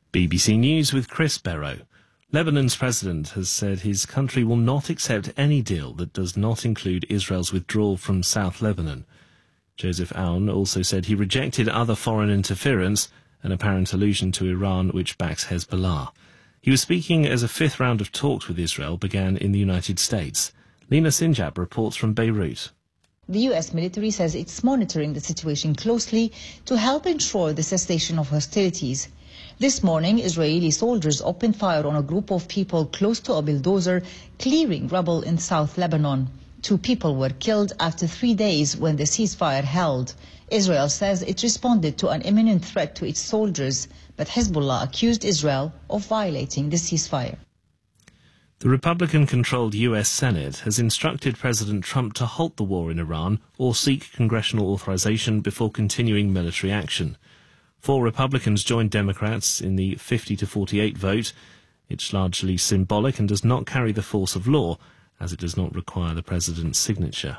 BBC News with Chris Barrow. Lebanon's president has said his country will not accept any deal that does not include Israel's withdrawal from South Lebanon. Joseph Aoun also said he rejected other foreign interference, an apparent allusion to Iran, which backs Hezbollah. He was speaking as a fifth round of talks with Israel began in the United States. Lina Sinjab reports from Beirut. The U.S. military says it's monitoring the situation closely to help ensure the cessation of hostilities. This morning, Israeli soldiers opened fire on a group of people close to a bulldozer clearing rubble in South Lebanon. 2 people were killed after 3 days when the ceasefire held. Israel says it responded to an imminent threat to its soldiers, but Hezbollah accused Israel of violating the ceasefire. The Republican-controlled U.S. Senate has instructed President Trump to halt the war in Iran or seek congressional authorization before continuing military action. 4 Republicans joined Democrats in the 50-48 vote. It's largely symbolic and does not carry the force of law, as it does not require the president's signature.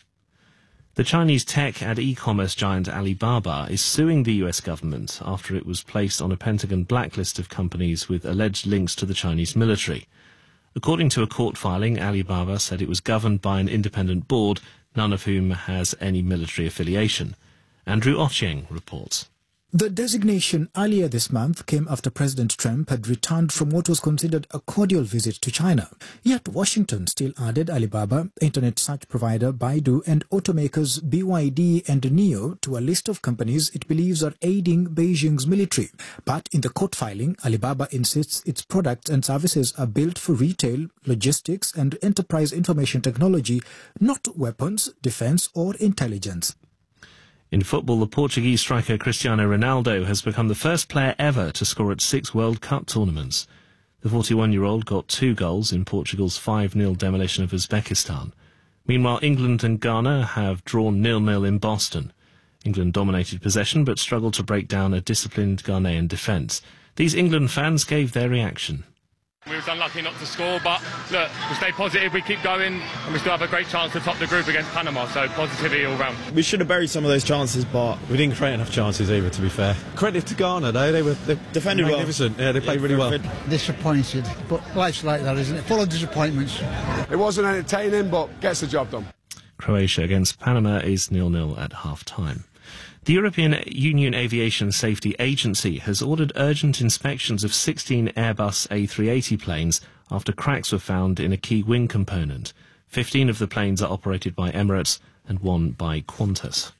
The Chinese tech and e-commerce giant Alibaba is suing the US government after it was placed on a Pentagon blacklist of companies with alleged links to the Chinese military. According to a court filing, Alibaba said it was governed by an independent board, none of whom has any military affiliation. Andrew Ochieng reports. The designation earlier this month came after President Trump had returned from what was considered a cordial visit to China. Yet Washington still added Alibaba, internet search provider Baidu, and automakers BYD and NIO to a list of companies it believes are aiding Beijing's military. But in the court filing, Alibaba insists its products and services are built for retail, logistics, and enterprise information technology, not weapons, defense, or intelligence. In football, the Portuguese striker Cristiano Ronaldo has become the first player ever to score at 6 World Cup tournaments. The 41-year-old got 2 goals in Portugal's 5-0 demolition of Uzbekistan. Meanwhile, England and Ghana have drawn 0-0 in Boston. England dominated possession but struggled to break down a disciplined Ghanaian defence. These England fans gave their reaction. We were unlucky not to score, but look, we stay positive, we keep going, and we still have a great chance to top the group against Panama, so positivity all round. We should have buried some of those chances, but we didn't create enough chances either, to be fair. Credit to Ghana, though, they defended magnificent. Well. Yeah, they played really well. Disappointed, but life's like that, isn't it? Full of disappointments. It wasn't entertaining, but gets the job done. Croatia against Panama is 0-0 at half-time. The European Union Aviation Safety Agency has ordered urgent inspections of 16 Airbus A380 planes after cracks were found in a key wing component. 15 of the planes are operated by Emirates and 1 by Qantas.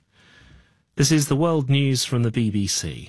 This is the world news from the BBC.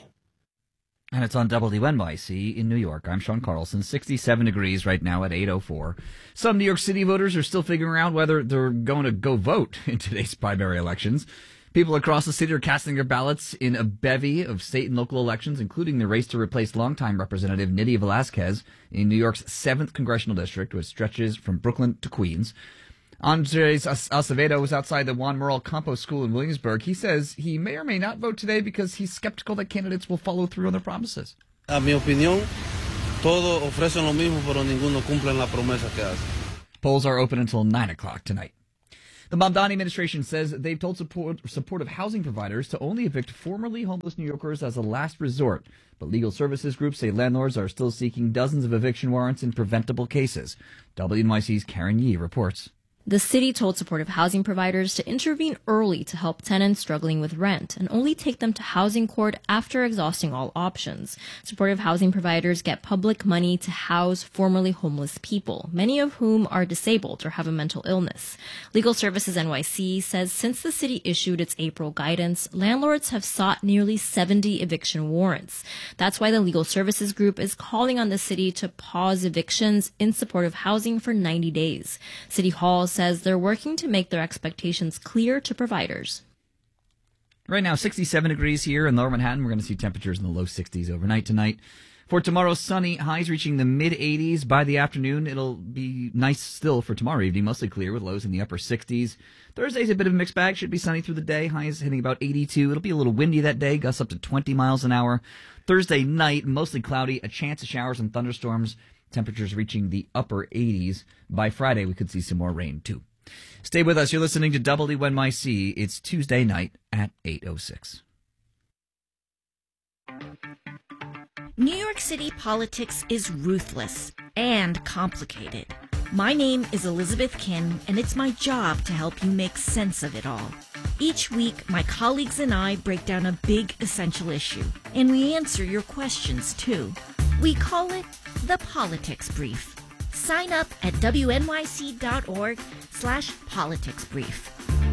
And it's on WNYC in New York. I'm Sean Carlson. 67 degrees right now at 8:04. Some New York City voters are still figuring out whether they're going to go vote in today's primary elections. People across the city are casting their ballots in a bevy of state and local elections, including the race to replace longtime Representative Nydia Velázquez in New York's 7th congressional district, which stretches from Brooklyn to Queens. Andres Acevedo was outside the Juan Manuel Campos School in Williamsburg. He says he may or may not vote today because he's skeptical that candidates will follow through on their promises. A mi opinión, todos ofrecen lo mismo, pero ninguno cumplen la promesa que hace. Polls are open until 9 o'clock tonight. The Mamdani administration says they've told supportive housing providers to only evict formerly homeless New Yorkers as a last resort. But legal services groups say landlords are still seeking dozens of eviction warrants in preventable cases. WNYC's Karen Yee reports. The city told supportive housing providers to intervene early to help tenants struggling with rent and only take them to housing court after exhausting all options. Supportive housing providers get public money to house formerly homeless people, many of whom are disabled or have a mental illness. Legal Services NYC says since the city issued its April guidance, landlords have sought nearly 70 eviction warrants. That's why the Legal Services Group is calling on the city to pause evictions in supportive housing for 90 days. City Hall says they're working to make their expectations clear to providers. Right now, 67 degrees here in Lower Manhattan. We're going to see temperatures in the low 60s overnight tonight. For tomorrow, sunny, highs reaching the mid-80s. By the afternoon, it'll be nice still for tomorrow evening, mostly clear with lows in the upper 60s. Thursday's a bit of a mixed bag. Should be sunny through the day. Highs hitting about 82. It'll be a little windy that day, gusts up to 20 miles an hour. Thursday night, mostly cloudy, a chance of showers and thunderstorms. Temperatures reaching the upper 80s. By Friday, we could see some more rain, too. Stay with us. You're listening to WNYC. It's Tuesday night at 8:06. New York City politics is ruthless and complicated. My name is Elizabeth Kim, and it's my job to help you make sense of it all. Each week, my colleagues and I break down a big essential issue, and we answer your questions too. We call it the Politics Brief. Sign up at wnyc.org/politicsbrief.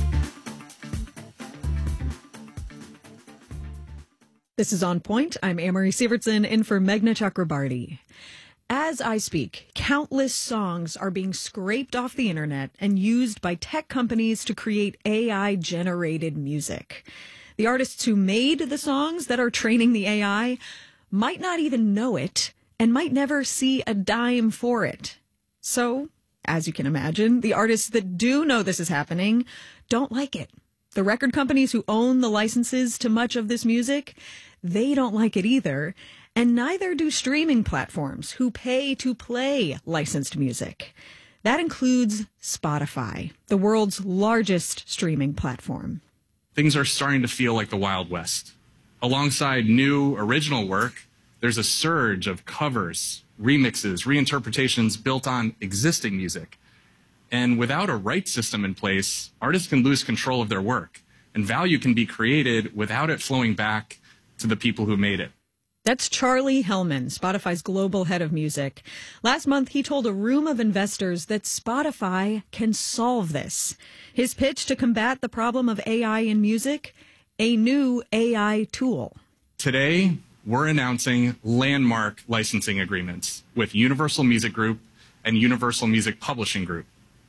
This is On Point. I'm Amory Sievertson in for Meghna Chakrabarty. As I speak, countless songs are being scraped off the internet and used by tech companies to create AI-generated music. The artists who made the songs that are training the AI might not even know it and might never see a dime for it. So, as you can imagine, the artists that do know this is happening don't like it. The record companies who own the licenses to much of this music, they don't like it either. And neither do streaming platforms who pay to play licensed music. That includes Spotify, the world's largest streaming platform. Things are starting to feel like the Wild West. Alongside new original work, there's a surge of covers, remixes, reinterpretations built on existing music. And without a rights system in place, artists can lose control of their work, and value can be created without it flowing back to the people who made it. That's Charlie Hellman, Spotify's global head of music. Last month, he told a room of investors that Spotify can solve this. His pitch to combat the problem of AI in music, a new AI tool. Today, we're announcing landmark licensing agreements with Universal Music Group and Universal Music Publishing Group.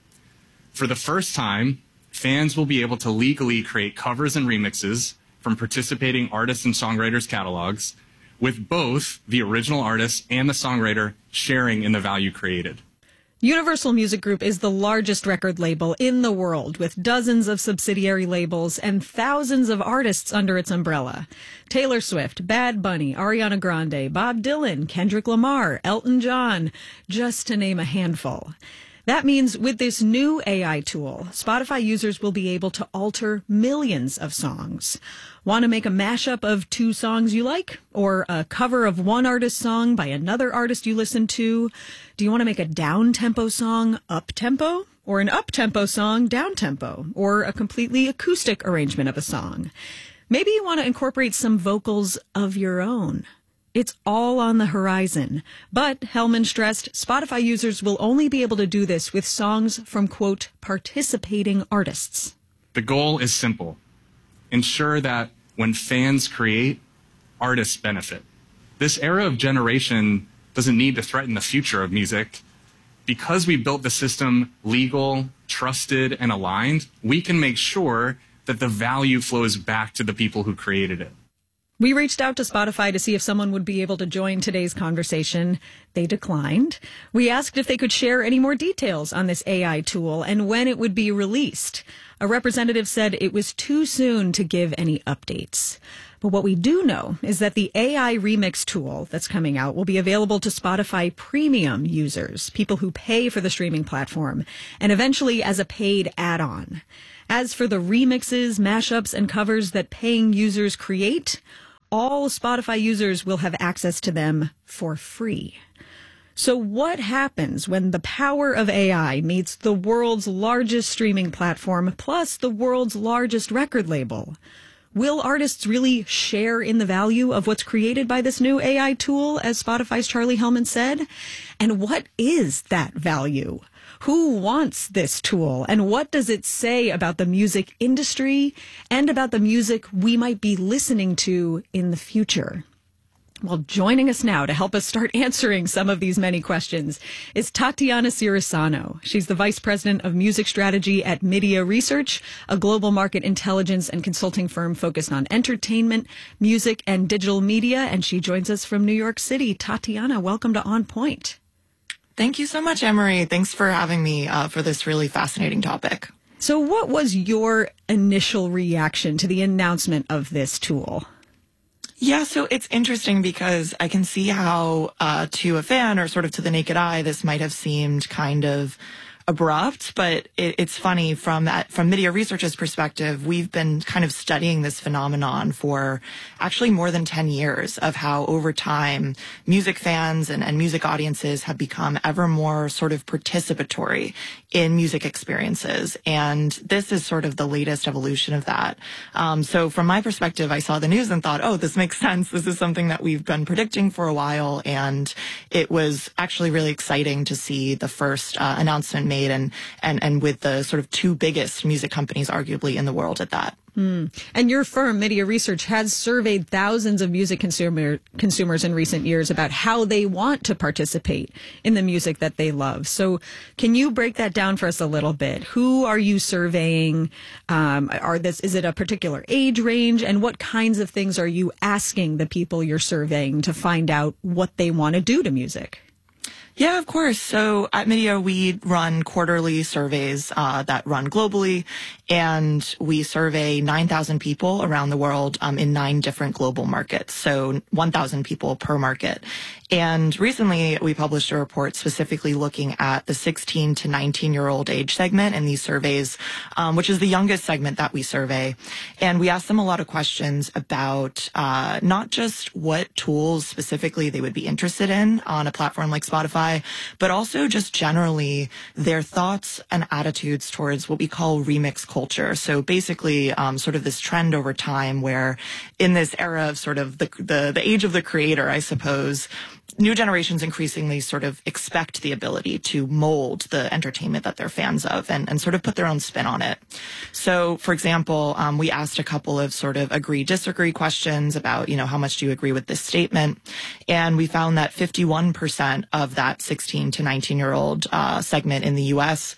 For the first time, fans will be able to legally create covers and remixes from participating artists and songwriters' catalogs, with both the original artist and the songwriter sharing in the value created. Universal Music Group is the largest record label in the world, with dozens of subsidiary labels and thousands of artists under its umbrella. Taylor Swift, Bad Bunny, Ariana Grande, Bob Dylan, Kendrick Lamar, Elton John, just to name a handful. That means with this new AI tool, Spotify users will be able to alter millions of songs. Want to make a mashup of two songs you like? Or a cover of one artist's song by another artist you listen to? Do you want to make a down-tempo song up-tempo? Or an up-tempo song down-tempo? Or a completely acoustic arrangement of a song? Maybe you want to incorporate some vocals of your own. It's all on the horizon. But, Hellman stressed, Spotify users will only be able to do this with songs from, quote, participating artists. The goal is simple. Ensure that when fans create, artists benefit. This era of generation doesn't need to threaten the future of music. Because we built the system legal, trusted, and aligned, we can make sure that the value flows back to the people who created it. We reached out to Spotify to see if someone would be able to join today's conversation. They declined. We asked if they could share any more details on this AI tool and when it would be released. A representative said it was too soon to give any updates. But what we do know is that the AI remix tool that's coming out will be available to Spotify premium users, people who pay for the streaming platform, and eventually as a paid add-on. As for the remixes, mashups, and covers that paying users create, all Spotify users will have access to them for free. So what happens when the power of AI meets the world's largest streaming platform plus the world's largest record label? Will artists really share in the value of what's created by this new AI tool, as Spotify's Charlie Hellman said? And what is that value? Who wants this tool, and what does it say about the music industry and about the music we might be listening to in the future? Well, joining us now to help us start answering some of these many questions is Tatiana Cirisano. She's the Vice President of Music Strategy at Media Research, a global market intelligence and consulting firm focused on entertainment, music, and digital media, and she joins us from New York City. Tatiana, welcome to On Point. Thank you so much, Emery. Thanks for having me for this really fascinating topic. So what was your initial reaction to the announcement of this tool? Yeah, so it's interesting because I can see how to a fan or sort of to the naked eye, this might have seemed kind of abrupt, but it's funny from Media Research's perspective. We've been kind of studying this phenomenon for actually more than 10 years of how over time music fans and music audiences have become ever more sort of participatory in music experiences. And this is sort of the latest evolution of that. So from my perspective, I saw the news and thought, oh, this makes sense. This is something that we've been predicting for a while. And it was actually really exciting to see the first announcement made and with the sort of two biggest music companies arguably in the world at that. And your firm, Media Research, has surveyed thousands of music consumers in recent years about how they want to participate in the music that they love. So can you break that down for us a little bit? Who are you surveying? Is it a particular age range? And what kinds of things are you asking the people you're surveying to find out what they want to do to music? Yeah, of course. So at Media, we run quarterly surveys that run globally, and we survey 9,000 people around the world in 9 different global markets, so 1,000 people per market. And recently, we published a report specifically looking at the 16 to 19-year-old age segment in these surveys, which is the youngest segment that we survey. And we asked them a lot of questions about not just what tools specifically they would be interested in on a platform like Spotify, but also just generally their thoughts and attitudes towards what we call remix culture. So basically, sort of this trend over time where in this era of sort of the age of the creator, I suppose, new generations increasingly sort of expect the ability to mold the entertainment that they're fans of and sort of put their own spin on it. So, for example, we asked a couple of sort of agree-disagree questions about, how much do you agree with this statement? And we found that 51% of that 16 to 19-year-old segment in the U.S.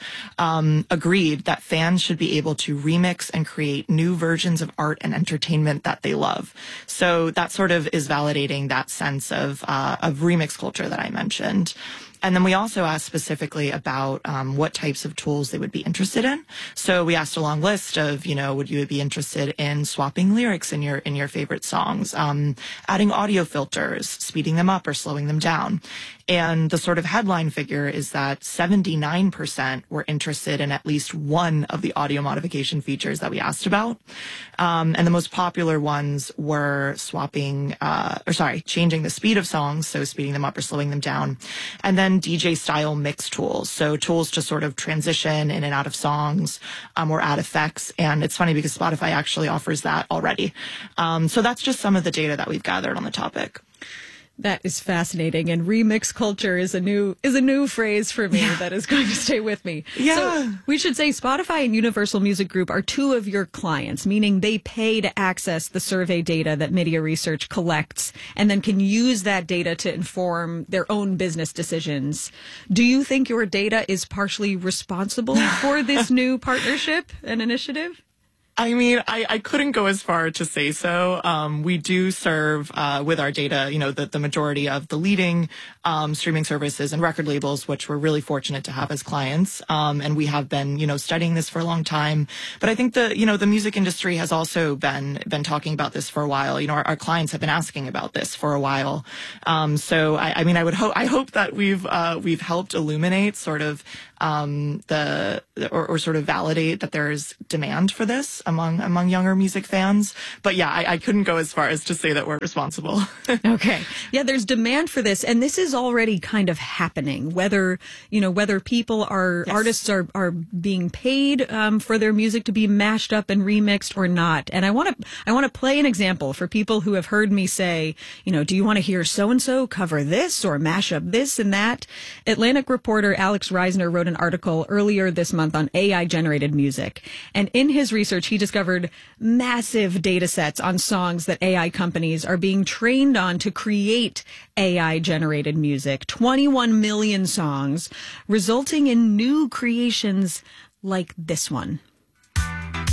Agreed that fans should be able to remix and create new versions of art and entertainment that they love. So that sort of is validating that sense of remix culture that I mentioned. And then we also asked specifically about what types of tools they would be interested in. So we asked a long list of, would you be interested in swapping lyrics in your favorite songs, adding audio filters, speeding them up or slowing them down. And the sort of headline figure is that 79% were interested in at least one of the audio modification features that we asked about. And the most popular ones were changing the speed of songs, so speeding them up or slowing them down. And then DJ style mix tools. So tools to sort of transition in and out of songs, or add effects. And it's funny because Spotify actually offers that already. So that's just some of the data that we've gathered on the topic. That is fascinating, and remix culture is a new phrase for me that is going to stay with me. Yeah. So we should say Spotify and Universal Music Group are two of your clients, meaning they pay to access the survey data that Media Research collects and then can use that data to inform their own business decisions. Do you think your data is partially responsible for this new partnership and initiative? I mean, I couldn't go as far to say so. We do serve with our data, the majority of the leading streaming services and record labels, which we're really fortunate to have as clients. And we have been, studying this for a long time. But I think the music industry has also been talking about this for a while. Our clients have been asking about this for a while. So I hope that we've helped illuminate sort of or sort of validate that there's demand for this among younger music fans. But yeah, I couldn't go as far as to say that we're responsible. Okay. Yeah, there's demand for this, and this is already kind of happening. Whether people artists are being paid for their music to be mashed up and remixed or not. And I want to play an example for people who have heard me say, do you want to hear so and so cover this or mash up this and that? Atlantic reporter Alex Reisner wrote an article earlier this month on AI-generated music. And in his research, he discovered massive data sets on songs that AI companies are being trained on to create AI-generated music. 21 million songs, resulting in new creations like this one.